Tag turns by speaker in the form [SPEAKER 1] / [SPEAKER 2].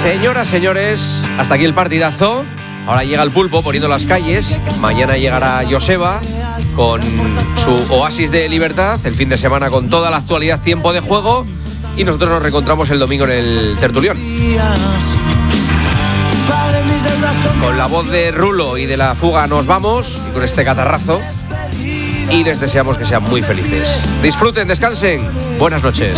[SPEAKER 1] Señoras, señores, hasta aquí el partidazo. Ahora llega el Pulpo poniendo las calles. Mañana llegará Joseba con su oasis de libertad. El fin de semana con toda la actualidad, tiempo de juego. Y nosotros nos reencontramos el domingo en el Tertulión. Con la voz de Rulo y de La Fuga nos vamos. Y con este catarrazo. Y les deseamos que sean muy felices. Disfruten, descansen. Buenas noches.